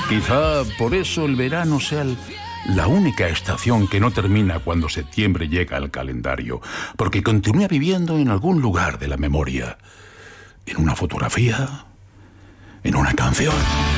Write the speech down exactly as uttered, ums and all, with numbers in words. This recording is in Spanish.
Quizá por eso el verano sea el- la única estación que no termina cuando septiembre llega al calendario, porque continúa viviendo en algún lugar de la memoria, en una fotografía, en una canción.